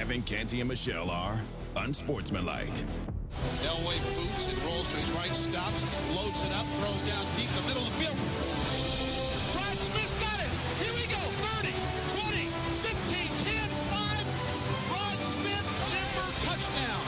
Kevin, Canty, and Michelle are unsportsmanlike. Elway boots and rolls to his right, stops, loads it up, throws down deep the middle of the field. Rod Smith's got it. Here we go. 30, 20, 15, 10, 5. Rod Smith, Denver touchdown.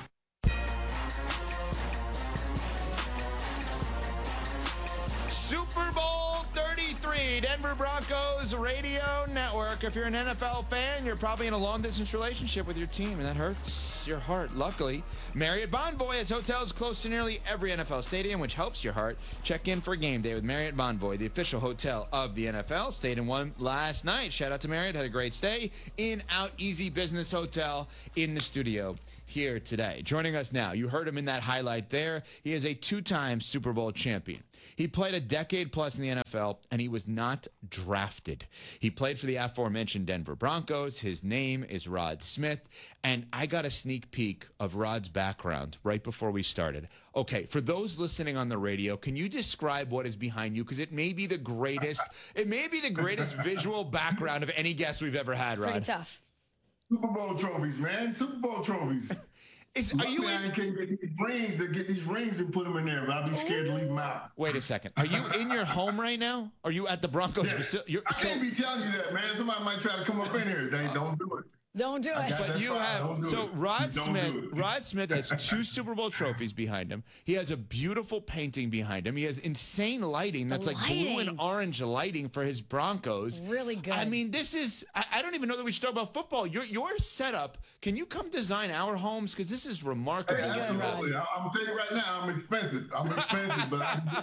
Super Bowl 33, Denver Broncos Radio Network. If you're an NFL fan, you're probably in a long-distance relationship with your team, and that hurts your heart. Luckily, Marriott Bonvoy has hotels close to nearly every NFL stadium, which helps your heart. Check in for game day with Marriott Bonvoy, the official hotel of the NFL. Stayed in one last night. Shout out to Marriott. Had a great stay. In-out easy business hotel in the studio here today. Joining us now, you heard him in that highlight there. He is a two-time Super Bowl champion. He played a decade plus in the NFL, and he was not drafted. He played for the aforementioned Denver Broncos. His name is Rod Smith, and I got a sneak peek of Rod's background right before we started. Okay, for those listening on the radio, can you describe what is behind you? Because it may be the greatest visual background of any guest we've ever had, Rod. Pretty tough. Super Bowl trophies, man. Super Bowl trophies. Are you in? I can't get these rings and put them in there, but I'd be scared to leave them out. Wait a second. Are you in your home right now? Are you at the Broncos facility? I can't be telling you that, man. Somebody might try to come up in here. They don't do it. Don't do it. But you have Rod Smith has 2 Super Bowl trophies behind him. He has a beautiful painting behind him. He has insane lighting that's like blue and orange lighting for his Broncos. Really good. I mean, this is I don't even know that we should talk about football. Your setup. Can you come design our homes? Because this is remarkable. Hey, I'm telling you right now, I'm expensive. But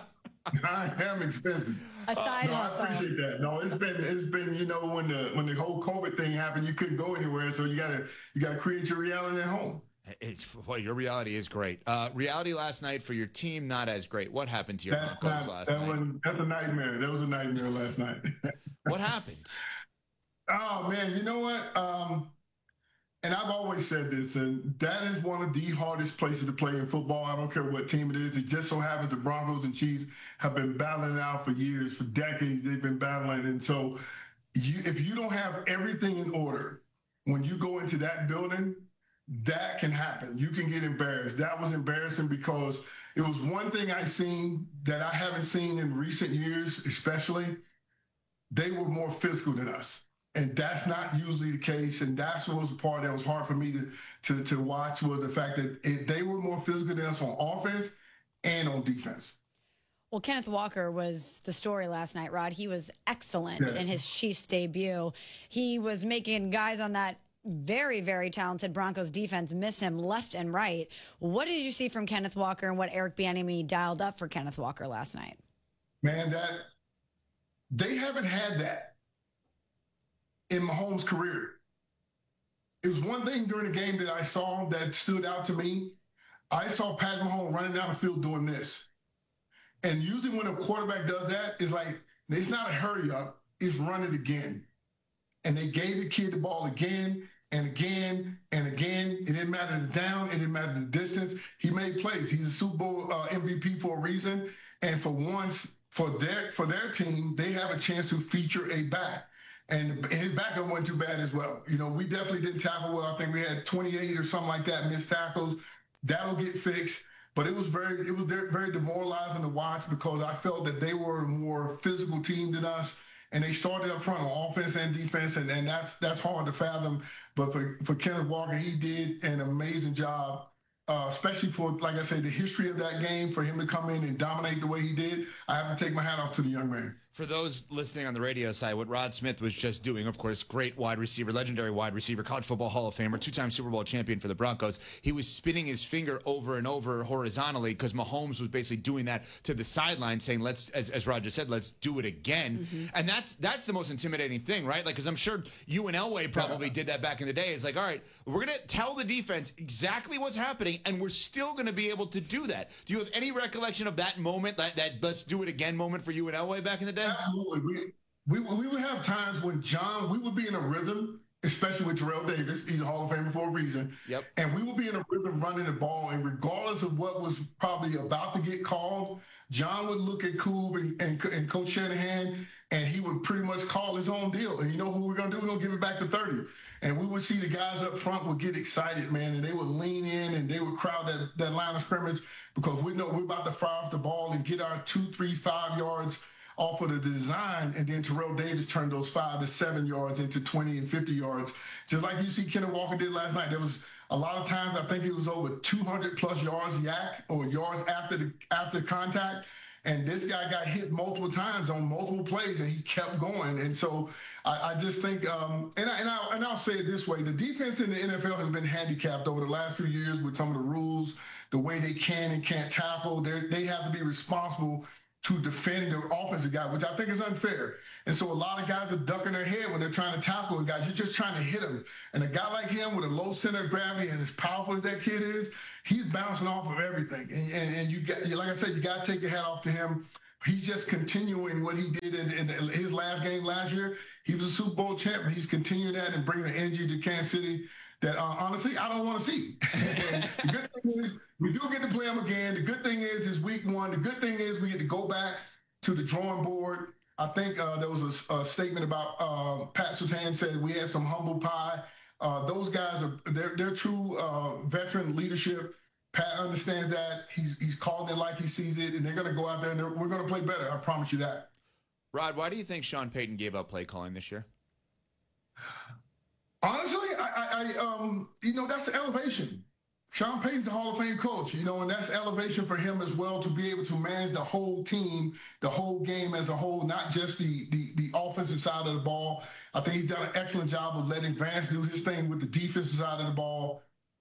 I am expensive. A side hustle. I appreciate that. No, it's been when the whole COVID thing happened, you couldn't go anywhere, so you gotta create your reality at home. Well, your reality is great. Reality last night for your team, not as great. What happened to your Broncos last night? That's a nightmare. That was a nightmare last night. What happened? Oh man, you know what? And I've always said this, and that is one of the hardest places to play in football. I don't care what team it is. It just so happens the Broncos and Chiefs have been battling it out for years, for decades. They've been battling. And so if you don't have everything in order, when you go into that building, that can happen. You can get embarrassed. That was embarrassing because it was one thing I seen that I haven't seen in recent years, especially. They were more physical than us. And that's not usually the case. And that's what was the part that was hard for me to watch, was the fact that they were more physical than us on offense and on defense. Well, Kenneth Walker was the story last night, Rod. He was excellent in his Chiefs debut. He was making guys on that very, very talented Broncos defense miss him left and right. What did you see from Kenneth Walker and what Eric Bieniemy dialed up for Kenneth Walker last night? Man, they haven't had that in Mahomes' career. It was one thing during the game that I saw that stood out to me. I saw Pat Mahomes running down the field doing this. And usually when a quarterback does that, it's like, it's not a hurry up, it's run it again. And they gave the kid the ball again and again and again. It didn't matter the down, it didn't matter the distance. He made plays. He's a Super Bowl MVP for a reason. And for once, for their team, they have a chance to feature a back. And his backup wasn't too bad as well. You know, we definitely didn't tackle well. I think we had 28 or something like that missed tackles. That'll get fixed. But it was very demoralizing to watch because I felt that they were a more physical team than us. And they started up front on offense and defense, and that's hard to fathom. But for Kenneth Walker, he did an amazing job. Especially for, like I said, the history of that game, for him to come in and dominate the way he did. I have to take my hat off to the young man. For those listening on the radio side, what Rod Smith was just doing, of course, great wide receiver, legendary wide receiver, college football Hall of Famer, 2-time Super Bowl champion for the Broncos. He was spinning his finger over and over horizontally because Mahomes was basically doing that to the sideline, saying, let's, as Rod just said, let's do it again. Mm-hmm. And that's the most intimidating thing, right? Like, because I'm sure you and Elway probably did that back in the day. It's like, all right, we're going to tell the defense exactly what's happening, and we're still going to be able to do that. Do you have any recollection of that moment, that let's do it again moment for you and Elway back in the day? Absolutely. We would have times when we would be in a rhythm, especially with Terrell Davis. He's a Hall of Famer for a reason. Yep. And we would be in a rhythm running the ball, and regardless of what was probably about to get called, John would look at Koob and Coach Shanahan, and he would pretty much call his own deal. And you know who we're going to do? We're going to give it back to 30. And we would see the guys up front would get excited, man, and they would lean in and they would crowd that line of scrimmage because we know we're about to fire off the ball and get our 2, 3, 5 yards off of the design, and then Terrell Davis turned those 5 to 7 yards into 20 and 50 yards, just like you see Kenneth Walker did last night. There was a lot of times, I think it was over 200 plus yards yak or yards after contact. And this guy got hit multiple times on multiple plays, and he kept going. And so I just think, and I'll say it this way: the defense in the NFL has been handicapped over the last few years with some of the rules, the way they can and can't tackle. They have to be responsible to defend the offensive guy, which I think is unfair. And so a lot of guys are ducking their head when they're trying to tackle guys. You're just trying to hit him. And a guy like him with a low center of gravity and as powerful as that kid is, he's bouncing off of everything. And you got, like I said, you got to take your hat off to him. He's just continuing what he did in his last game last year. He was a Super Bowl champion. He's continuing that and bringing the energy to Kansas City that honestly I don't want to see. The good thing is we do get to play him again. The good thing is week 1. The good thing is we get to go back to the drawing board. I think there was a statement about Pat Surtain said we had some humble pie. Those guys they're true veteran leadership. Pat understands that. He's calling it like he sees it, and they're going to go out there and we're going to play better. I promise you that. Rod, why do you think Sean Payton gave up play calling this year? Honestly, that's elevation. Sean Payton's a Hall of Fame coach, and that's elevation for him as well to be able to manage the whole team, the whole game as a whole, not just the offensive side of the ball. I think he's done an excellent job of letting Vance do his thing with the defensive side of the ball.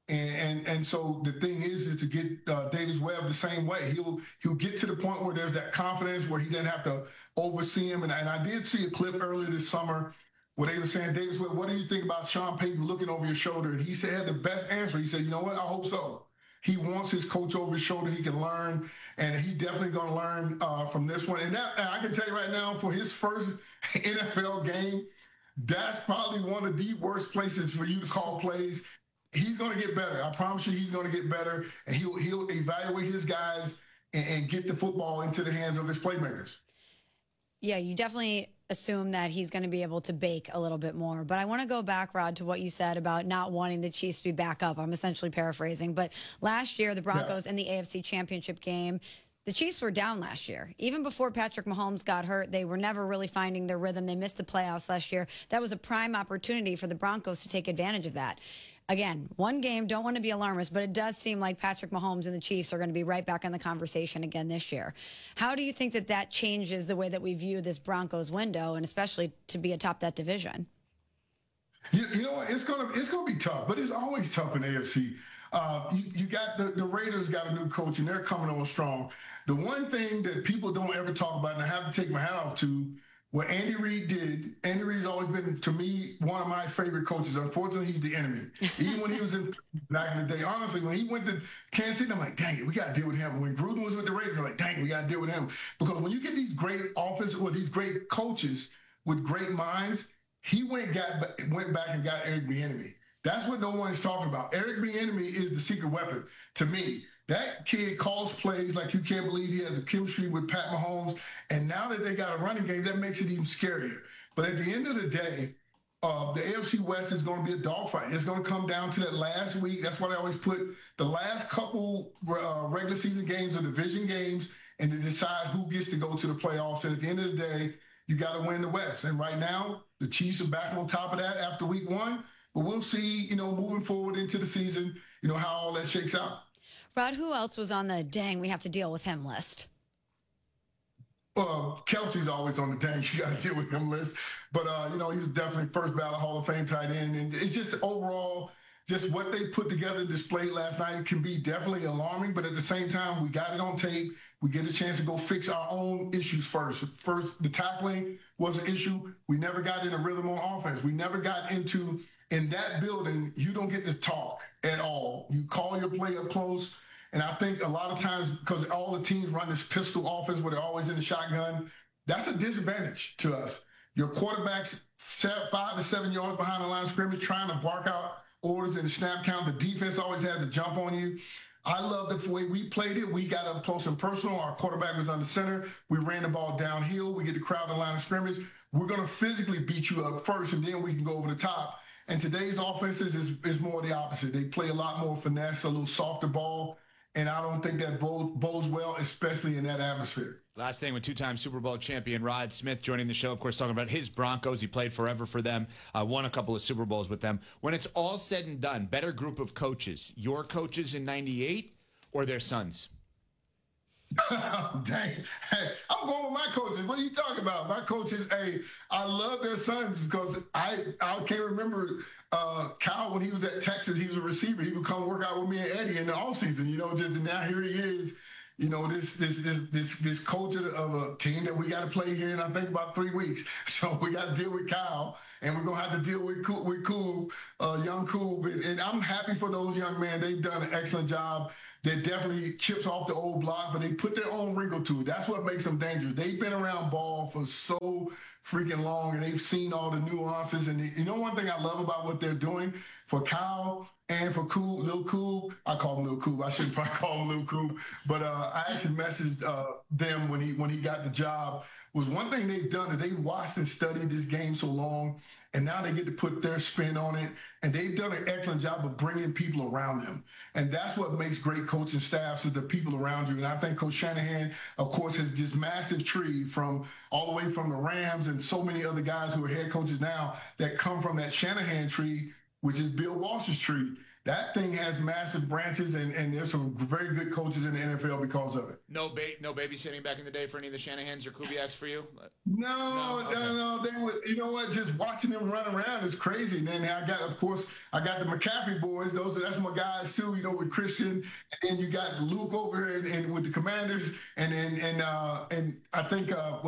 And so the thing is to get Davis Webb the same way. He'll get to the point where there's that confidence where he doesn't have to oversee him. And I did see a clip earlier this summer where they were saying, Davis Webb, what do you think about Sean Payton looking over your shoulder? And he said the best answer. He said, you know what? I hope so. He wants his coach over his shoulder. He can learn, and he's definitely going to learn from this one. And I can tell you right now, for his first NFL game, that's probably one of the worst places for you to call plays. He's going to get better. I promise you he's going to get better, and he'll evaluate his guys and get the football into the hands of his playmakers. Yeah, you definitely assume that he's going to be able to bake a little bit more. But I want to go back, Rod, to what you said about not wanting the Chiefs to be back up. I'm essentially paraphrasing. But last year, the Broncos in the AFC Championship game, the Chiefs were down last year. Even before Patrick Mahomes got hurt, they were never really finding their rhythm. They missed the playoffs last year. That was a prime opportunity for the Broncos to take advantage of that. Again, one game, don't want to be alarmist, but it does seem like Patrick Mahomes and the Chiefs are going to be right back in the conversation again this year. How do you think that changes the way that we view this Broncos window, and especially to be atop that division? You know what? It's gonna be tough, but it's always tough in AFC. You got the Raiders got a new coach, and they're coming on strong. The one thing that people don't ever talk about, and I have to take my hat off to, what Andy Reid did. Andy Reid's always been, to me, one of my favorite coaches. Unfortunately, he's the enemy. Even when he was back in the day, honestly, when he went to Kansas City, I'm like, dang it, we got to deal with him. When Gruden was with the Raiders, I'm like, dang it, we got to deal with him. Because when you get these great offensive or these great coaches with great minds, he went back and got Eric Bieniemy. That's what no one is talking about. Eric Bieniemy is the secret weapon to me. That kid calls plays like you can't believe he has a chemistry with Pat Mahomes. And now that they got a running game, that makes it even scarier. But at the end of the day, the AFC West is going to be a dogfight. It's going to come down to that last week. That's why I always put the last couple regular season games or division games and to decide who gets to go to the playoffs. And at the end of the day, you got to win the West. And right now, the Chiefs are back on top of that after week 1. But we'll see, moving forward into the season, how all that shakes out. Rod, who else was on the dang we have to deal with him list? Kelsey's always on the dang you got to deal with him list. But, he's definitely first ballot Hall of Fame tight end. And it's just overall, just what they put together and displayed last night can be definitely alarming. But at the same time, we got it on tape. We get a chance to go fix our own issues first. First, the tackling was an issue. We never got in a rhythm on offense. We never got into, in that building, you don't get to talk at all. You call your play up close. And I think a lot of times, because all the teams run this pistol offense where they're always in the shotgun, that's a disadvantage to us. Your quarterback's 5 to 7 yards behind the line of scrimmage trying to bark out orders in the snap count. The defense always has to jump on you. I love the way we played it. We got up close and personal. Our quarterback was under center. We ran the ball downhill. We get the crowd in line of scrimmage. We're going to physically beat you up first, and then we can go over the top. And today's offenses is more the opposite. They play a lot more finesse, a little softer ball, and I don't think that bodes well, especially in that atmosphere. Last thing, with two-time Super Bowl champion Rod Smith joining the show, of course, talking about his Broncos. He played forever for them, won a couple of Super Bowls with them. When it's all said and done, better group of coaches, your coaches in '98 or their sons? Dang. Hey, I'm going with my coaches. What are you talking about? My coaches, hey, I love their sons because I can't remember Kyle when he was at Texas. He was a receiver. He would come work out with me and Eddie in the offseason, just now here he is. This coach of a team that we got to play here in, I think, about 3 weeks. So we got to deal with Kyle, and we're going to have to deal with Koob, young Koob. And I'm happy for those young men. They've done an excellent job. They're definitely chips off the old block, but they put their own wrinkle to it. That's what makes them dangerous. They've been around ball for so freaking long, and they've seen all the nuances. And one thing I love about what they're doing for Kyle and for Koob, Lil Koob, I call him Lil Koob. I shouldn't probably call him Lil Koob, but I actually messaged them when he got the job. Was one thing they've done is they watched and studied this game so long, and now they get to put their spin on it, and they've done an excellent job of bringing people around them. And that's what makes great coaching staffs, is the people around you. And I think Coach Shanahan, of course, has this massive tree from all the way from the Rams and so many other guys who are head coaches now that come from that Shanahan tree, which is Bill Walsh's tree. That thing has massive branches, and there's some very good coaches in the NFL because of it. No babysitting back in the day for any of the Shanahans or Kubiaks for you? No. They would. You know what? Just watching them run around is crazy. And then I got the McCaffrey boys. That's my guys too. With Christian, and then you got Luke over here and with the Commanders, and I think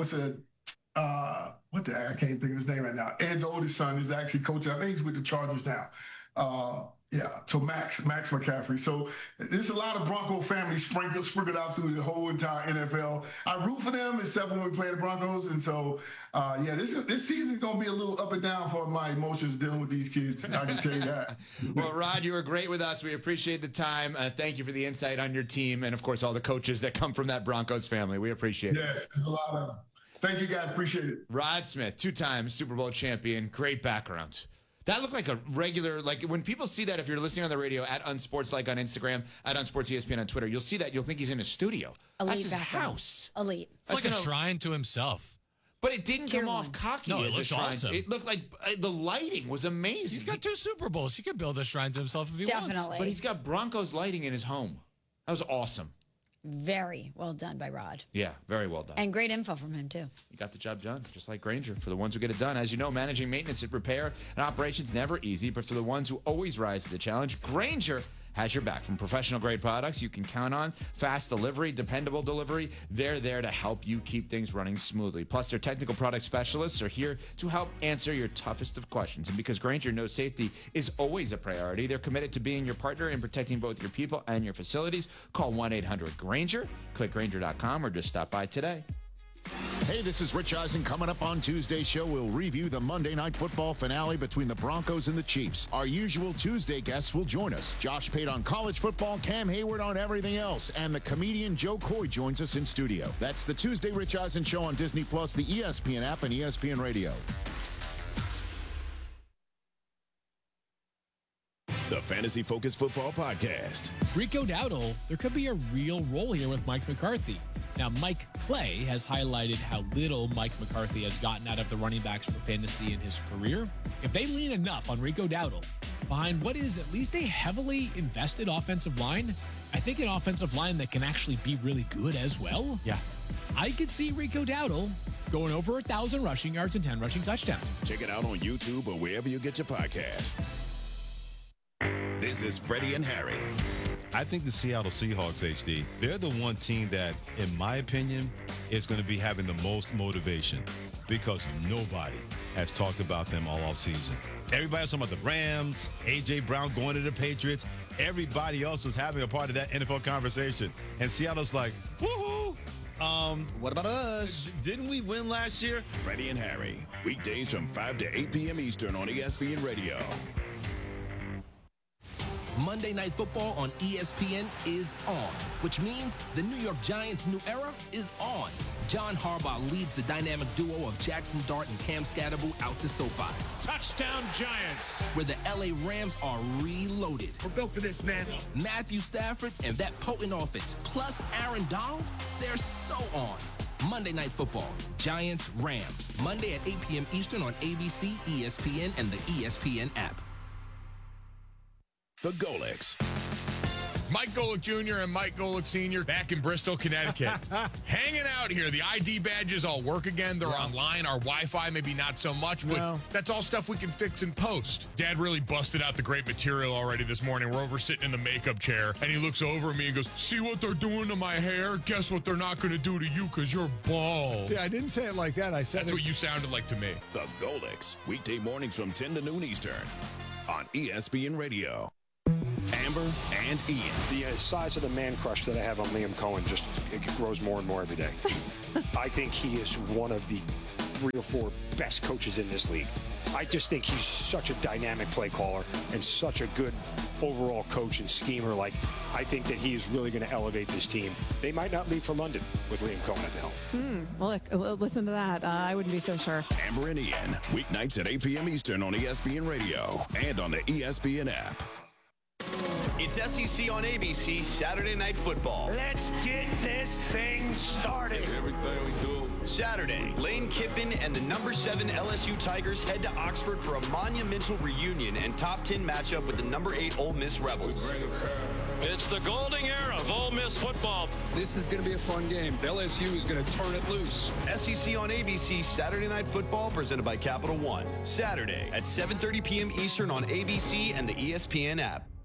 I can't think of his name right now. Ed's oldest son is actually coaching. I think he's with the Chargers now. So Max McCaffrey. So there's a lot of Bronco family sprinkled out through the whole entire NFL. I root for them, except when we play the Broncos. And so, this season's going to be a little up and down for my emotions dealing with these kids. I can tell you that. Well, Rod, you were great with us. We appreciate the time. Thank you for the insight on your team and, of course, all the coaches that come from that Broncos family. We appreciate it. Yes, there's a lot of them. Thank you, guys. Appreciate it. Rod Smith, two-time Super Bowl champion. Great background. That looked like a regular, when people see that, if you're listening on the radio, at Unsportslike on Instagram, at UnsportsESPN on Twitter, you'll see that. You'll think he's in a studio. Elite That's his background. house. Elite. It's like a shrine to himself. But it didn't come off cocky No, it as a looks shrine. awesome. It looked like the lighting was amazing. He's got 2 Super Bowls. He could build a shrine to himself if he wants. Definitely. But he's got Broncos lighting in his home. That was awesome. Very well done by Rod. Yeah, very well done. And great info from him, too. You got the job done, just like Grainger. For the ones who get it done, as you know, managing maintenance and repair and operations never easy, but for the ones who always rise to the challenge, Grainger has your back. From professional-grade products you can count on, fast delivery, dependable delivery, they're there to help you keep things running smoothly. Plus, their technical product specialists are here to help answer your toughest of questions. And because Grainger knows safety is always a priority, they're committed to being your partner in protecting both your people and your facilities. Call 1-800-GRAINGER, click Grainger.com, or just stop by today. Hey, this is Rich Eisen. Coming up on Tuesday's show, we'll review the Monday Night Football finale between the Broncos and the Chiefs. Our usual Tuesday guests will join us. Josh Pate on college football, Cam Hayward on everything else, and the comedian Joe Coy joins us in studio. That's the Tuesday Rich Eisen Show on Disney+, the ESPN app, and ESPN Radio. The Fantasy Focus Football Podcast. Rico Dowdle, there could be a real role here with Mike McCarthy. Now, Mike Clay has highlighted how little Mike McCarthy has gotten out of the running backs for fantasy in his career. If they lean enough on Rico Dowdle behind what is at least a heavily invested offensive line, I think an offensive line that can actually be really good as well. Yeah. I could see Rico Dowdle going over 1,000 rushing yards and 10 rushing touchdowns. Check it out on YouTube or wherever you get your podcast. This is Freddie and Harry. I think the Seattle Seahawks, HD, they're the one team that, in my opinion, is going to be having the most motivation because nobody has talked about them all offseason. Everybody's talking about the Rams, A.J. Brown going to the Patriots. Everybody else was having a part of that NFL conversation. And Seattle's like, woohoo! What about us? Didn't we win last year? Freddie and Harry, weekdays from 5 to 8 p.m. Eastern on ESPN Radio. Monday Night Football on ESPN is on, which means the New York Giants' new era is on. John Harbaugh leads the dynamic duo of Jackson Dart and Cam Scatterbo out to SoFi. Touchdown Giants! Where the LA Rams are reloaded. We're built for this, man. Matthew Stafford and that potent offense, plus Aaron Donald, they're so on. Monday Night Football, Giants, Rams. Monday at 8 p.m. Eastern on ABC, ESPN, and the ESPN app. The Golics. Mike Golick Jr. and Mike Golick Sr. back in Bristol, Connecticut. Hanging out here. The ID badges all work again. They're online. Our Wi-Fi maybe not so much, but that's all stuff we can fix in post. Dad really busted out the great material already this morning. We're over sitting in the makeup chair, and he looks over at me and goes, see what they're doing to my hair? Guess what they're not going to do to you because you're bald. See, I didn't say it like that. I said that's what you sounded like to me. The Golics. Weekday mornings from 10 to noon Eastern on ESPN Radio. Amber and Ian. The size of the man crush that I have on Liam Cohen it grows more and more every day. I think he is one of the 3 or 4 best coaches in this league. I just think he's such a dynamic play caller and such a good overall coach and schemer. I think that he is really going to elevate this team. They might not leave for London with Liam Cohen at the helm. Well, look, listen to that. I wouldn't be so sure. Amber and Ian, weeknights at 8 p.m. Eastern on ESPN Radio and on the ESPN app. It's SEC on ABC Saturday Night Football. Let's get this thing started. Everything we do. Saturday, Lane Kiffin and the number 7 LSU Tigers head to Oxford for a monumental reunion and top 10 matchup with the number 8 Ole Miss Rebels. It's the golden era of Ole Miss football. This is going to be a fun game. LSU is going to turn it loose. SEC on ABC Saturday Night Football presented by Capital One. Saturday at 7:30 p.m. Eastern on ABC and the ESPN app.